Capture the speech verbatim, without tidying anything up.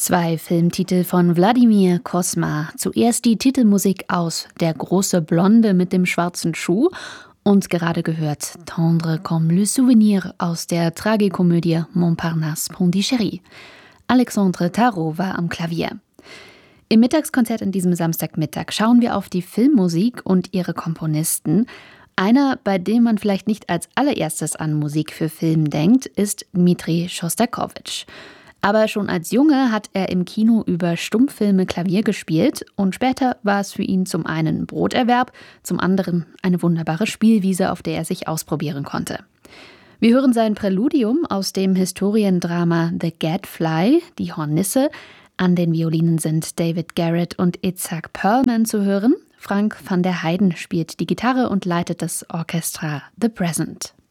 Zwei Filmtitel von Wladimir Cosma. Zuerst die Titelmusik aus Der große Blonde mit dem schwarzen Schuh und gerade gehört Tendre comme le souvenir aus der Tragikomödie Montparnasse Pondichéry. Alexandre Tarot war am Klavier. Im Mittagskonzert an diesem Samstagmittag schauen wir auf die Filmmusik und ihre Komponisten. Einer, bei dem man vielleicht nicht als allererstes an Musik für Film denkt, ist Dmitri Schostakowitsch. Aber schon als Junge hat er im Kino über Stummfilme Klavier gespielt und später war es für ihn zum einen Broterwerb, zum anderen eine wunderbare Spielwiese, auf der er sich ausprobieren konnte. Wir hören sein Präludium aus dem Historiendrama The Gadfly, die Hornisse. An den Violinen sind David Garrett und Itzhak Perlman zu hören. Frank van der Heijden spielt die Gitarre und leitet das Orchestra The Present.